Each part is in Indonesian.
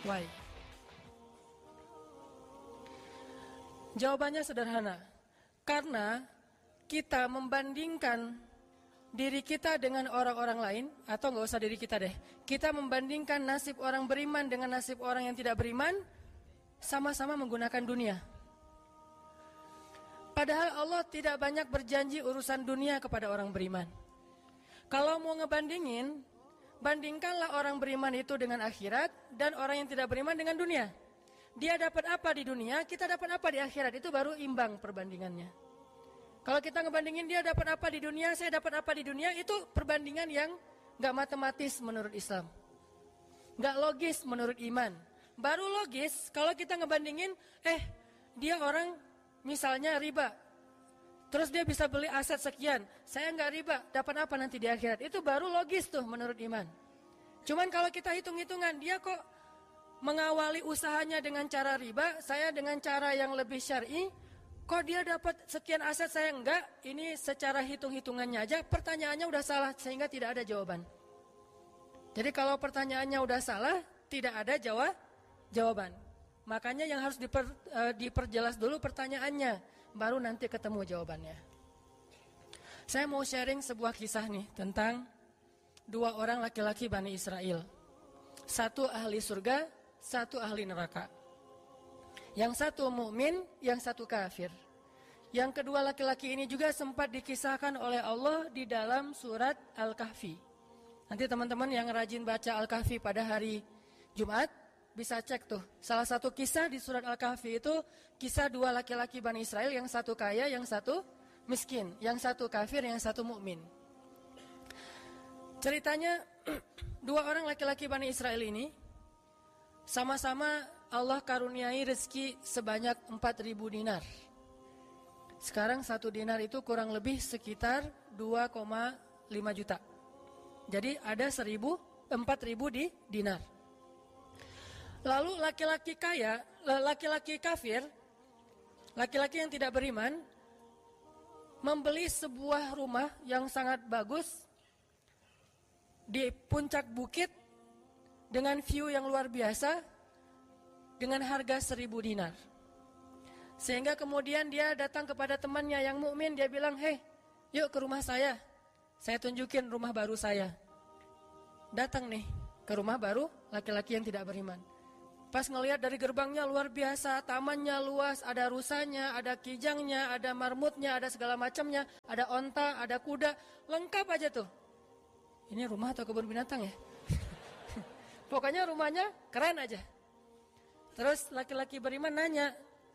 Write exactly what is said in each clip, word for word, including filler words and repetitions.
Why? Jawabannya sederhana. Karena kita membandingkan diri kita dengan orang-orang lain, atau nggak usah diri kita deh, kita membandingkan nasib orang beriman dengan nasib orang yang tidak beriman, sama-sama menggunakan dunia. Padahal Allah tidak banyak berjanji urusan dunia kepada orang beriman. Kalau mau ngebandingin, bandingkanlah orang beriman itu dengan akhirat dan orang yang tidak beriman dengan dunia. Dia dapat apa di dunia, kita dapat apa di akhirat, itu baru imbang perbandingannya. Kalau kita ngebandingin dia dapat apa di dunia, saya dapat apa di dunia, itu perbandingan yang gak matematis menurut Islam, gak logis menurut iman. Baru logis kalau kita ngebandingin, eh dia orang misalnya riba, terus dia bisa beli aset sekian, saya gak riba, dapat apa nanti di akhirat, itu baru logis tuh menurut iman. Cuman kalau kita hitung-hitungan, dia kok mengawali usahanya dengan cara riba, saya dengan cara yang lebih syar'i, kok dia dapat sekian aset saya enggak, ini secara hitung-hitungannya aja pertanyaannya udah salah sehingga tidak ada jawaban. Jadi kalau pertanyaannya udah salah, tidak ada jawab jawaban. Makanya yang harus diper, uh, diperjelas dulu pertanyaannya, baru nanti ketemu jawabannya. Saya mau sharing sebuah kisah nih tentang dua orang laki-laki Bani Israel. Satu ahli surga, satu ahli neraka. Yang satu mukmin, yang satu kafir. Yang kedua laki-laki ini juga sempat dikisahkan oleh Allah di dalam surat Al-Kahfi. Nanti teman-teman yang rajin baca Al-Kahfi pada hari Jumat bisa cek tuh. Salah satu kisah di surat Al-Kahfi itu kisah dua laki-laki Bani Israel, yang satu kaya, yang satu miskin, yang satu kafir, yang satu mukmin. Ceritanya dua orang laki-laki Bani Israel ini sama-sama Allah karuniai rezeki sebanyak empat ribu dinar. Sekarang satu dinar itu kurang lebih sekitar dua koma lima juta. Jadi ada seribu, empat ribu di dinar. Lalu laki-laki kaya, laki-laki kafir, laki-laki yang tidak beriman, membeli sebuah rumah yang sangat bagus di puncak bukit dengan view yang luar biasa, dengan harga seribu dinar. Sehingga kemudian dia datang kepada temannya yang mukmin, dia bilang, hei, yuk ke rumah saya, saya tunjukin rumah baru saya. Datang nih ke rumah baru laki-laki yang tidak beriman. Pas ngelihat dari gerbangnya luar biasa, tamannya luas, ada rusanya, ada kijangnya, ada marmutnya, ada segala macamnya, ada onta, ada kuda, lengkap aja tuh. Ini rumah atau kebun binatang ya? Pokoknya rumahnya keren aja. Terus laki-laki beriman nanya,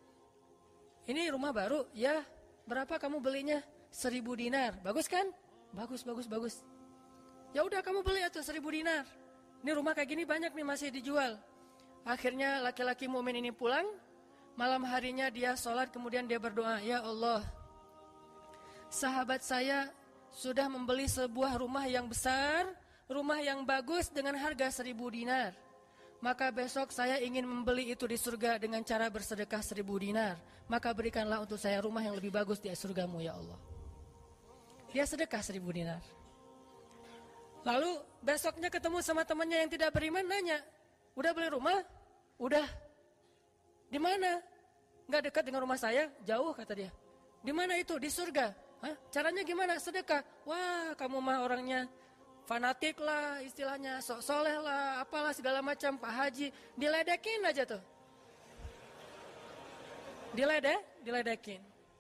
ini rumah baru? Ya, berapa kamu belinya? Seribu dinar. Bagus kan? Bagus, bagus, bagus. Ya udah kamu beli atau seribu dinar. Ini rumah kayak gini banyak nih masih dijual. Akhirnya laki-laki mukmin ini pulang. Malam harinya dia sholat, kemudian dia berdoa, ya Allah, sahabat saya sudah membeli sebuah rumah yang besar, rumah yang bagus dengan harga seribu dinar. Maka besok saya ingin membeli itu di surga dengan cara bersedekah seribu dinar. Maka berikanlah untuk saya rumah yang lebih bagus di surgamu ya Allah. Dia sedekah seribu dinar. Lalu besoknya ketemu sama temannya yang tidak beriman, nanya, udah beli rumah? Udah. Di mana? Gak dekat dengan rumah saya, jauh kata dia. Di mana itu? Di surga. Hah? Caranya gimana? Sedekah. Wah, kamu mah orangnya fanatik lah istilahnya, sok soleh lah, apalah segala macam, Pak Haji, diledekin aja tuh. Diledek, diledekin.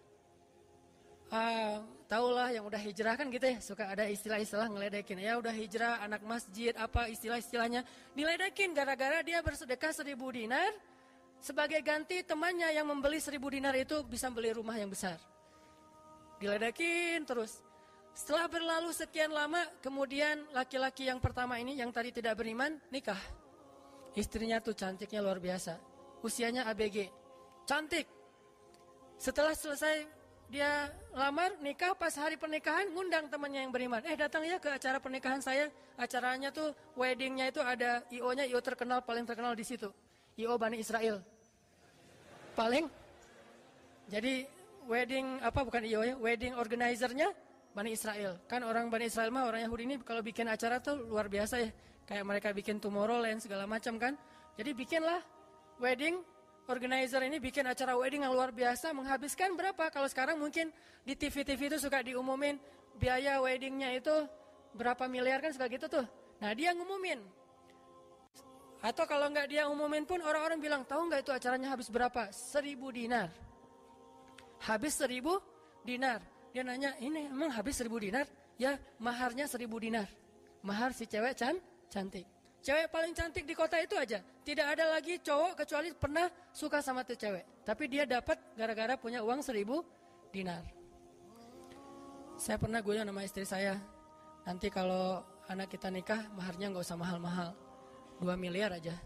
Ah, tahulah yang udah hijrah kan gitu ya, suka ada istilah-istilah ngeledekin. Ya udah hijrah, anak masjid, apa istilah-istilahnya, diledekin gara-gara dia bersedekah seribu dinar, sebagai ganti temannya yang membeli seribu dinar itu bisa beli rumah yang besar. Diledekin terus. Setelah berlalu sekian lama, kemudian laki-laki yang pertama ini, yang tadi tidak beriman, nikah. Istrinya tuh cantiknya luar biasa. Usianya A B G. Cantik. Setelah selesai dia lamar, nikah, pas hari pernikahan, ngundang temannya yang beriman. Eh datang ya ke acara pernikahan saya. Acaranya tuh, weddingnya itu ada I O-nya, I O terkenal, paling terkenal di situ. I O Bani Israel. Paling. Jadi wedding, apa bukan I O ya, wedding organizer-nya Bani Israel. Kan orang Bani Israel mah, orang Yahudi ini kalau bikin acara tuh luar biasa ya. Kayak mereka bikin Tomorrowland segala macam kan. Jadi bikinlah wedding organizer ini bikin acara wedding yang luar biasa, menghabiskan berapa? Kalau sekarang mungkin di T V T V itu suka diumumin biaya weddingnya itu berapa miliar kan, suka gitu tuh. Nah dia ngumumin. Atau kalau nggak dia umumin pun orang-orang bilang, tahu nggak itu acaranya habis berapa? Seribu dinar. Habis seribu dinar. Dia nanya, ini emang habis seribu dinar? Ya, maharnya seribu dinar. Mahar si cewek can, cantik. Cewek paling cantik di kota itu aja. Tidak ada lagi cowok kecuali pernah suka sama tuh cewek. Tapi dia dapat gara-gara punya uang seribu dinar. Saya pernah guyon sama istri saya. Nanti kalau anak kita nikah, maharnya nggak usah mahal-mahal. Dua miliar aja.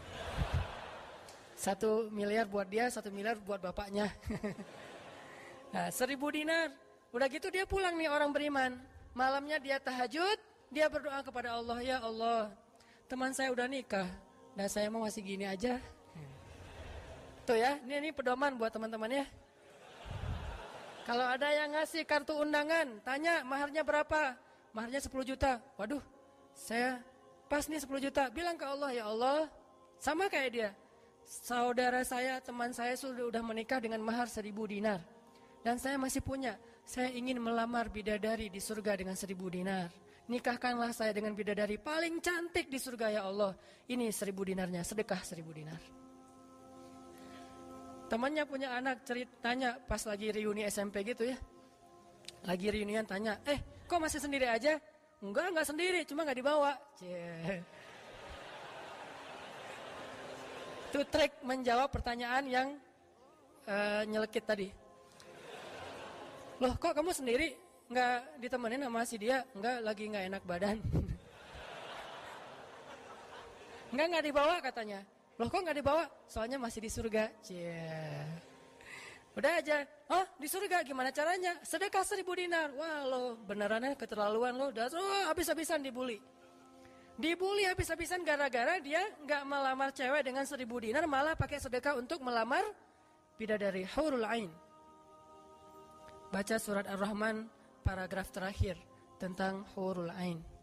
Satu miliar buat dia, satu miliar buat bapaknya. Nah, seribu dinar. Udah gitu dia pulang nih orang beriman. Malamnya dia tahajud, dia berdoa kepada Allah, ya Allah, teman saya udah nikah, dan saya mau masih gini aja. Tuh ya, ini, ini pedoman buat teman-teman ya. Kalau ada yang ngasih kartu undangan, tanya maharnya berapa? Maharnya sepuluh juta. Waduh, saya pas nih sepuluh juta. Bilang ke Allah, ya Allah, sama kayak dia. Saudara saya, teman saya sudah udah menikah dengan mahar seribu dinar. Dan saya masih punya, saya ingin melamar bidadari di surga dengan seribu dinar. Nikahkanlah saya dengan bidadari paling cantik di surga ya Allah. Ini seribu dinarnya, sedekah seribu dinar. Temannya punya anak, ceritanya pas lagi reuni S M P gitu ya. Lagi reunian tanya, eh kok masih sendiri aja? Enggak, enggak sendiri, cuma enggak dibawa. Cie. Itu trik menjawab pertanyaan yang uh, nyelekit tadi. Loh kok kamu sendiri? Nggak ditemenin sama si dia? Nggak, lagi nggak enak badan. Nggak, nggak dibawa katanya. Loh kok nggak dibawa? Soalnya masih di surga. Cie. Udah aja. Oh di surga gimana caranya? Sedekah seribu dinar. Wah lo benerannya keterlaluan lo. Udah oh, habis-habisan dibully. Dibully habis-habisan gara-gara dia nggak melamar cewek dengan seribu dinar, malah pakai sedekah untuk melamar bidadari hurul ain. Baca surat Ar-Rahman paragraf terakhir tentang hurul ain.